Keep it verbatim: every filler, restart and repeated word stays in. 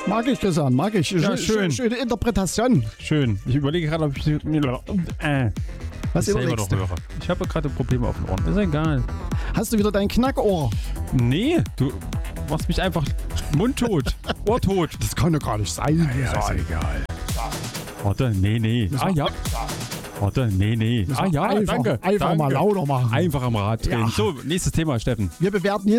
Mag ich, Christian, mag ich. Ja, schön. Schöne Interpretation. Schön. Ich überlege gerade, ob ich... Äh, Was selber überlegst doch du? höre. Ich habe gerade Probleme auf den Ohren. Ist egal. Hast du wieder dein Knackohr? Nee, du machst mich einfach mundtot. Ohrtot. Das kann doch gar nicht sein. Ja, ist egal. Warte, nee, nee. Ah ja. Warte, nee, nee. Ah ja, einfach, danke. Einfach danke. mal lauter machen. Einfach am Rad drehen. Ja. So, nächstes Thema, Steffen. Wir bewerten